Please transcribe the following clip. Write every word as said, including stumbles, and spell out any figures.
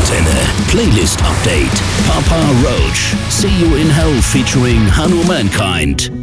Antenne. Playlist Update. Papa Roach. See You in Hell featuring Hanu Mankind.